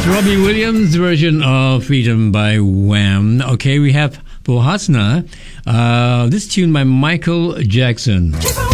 Robbie Williams' version of Freedom by Wham. Okay, we have for Hasna, this tune by Michael Jackson. Keep on